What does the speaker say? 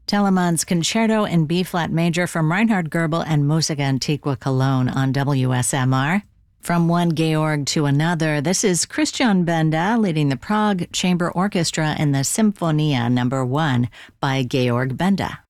Telemann's Concerto in B-flat major from Reinhard Goebel and Musica Antiqua Cologne on WSMR. From one Georg to another, this is Christian Benda leading the Prague Chamber Orchestra in the Symphonia No. 1 by Georg Benda.